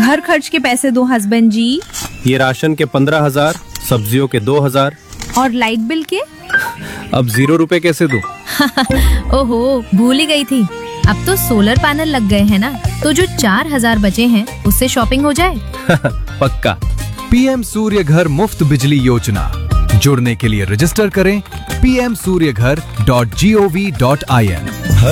घर खर्च के पैसे दो हस्बैंड जी। ये राशन के 15,000, सब्जियों के 2,000। और लाइट बिल के? अब 0 रुपए कैसे दूं? ओहो, भूल ही गई थी। अब तो सोलर पैनल लग गए हैं ना, तो जो 4,000 बचे हैं उससे शॉपिंग हो जाए। पक्का। पीएम सूर्य घर मुफ्त बिजली योजना। जुड़ने के लिए रजिस्टर करें pmsuryaghar.gov.in।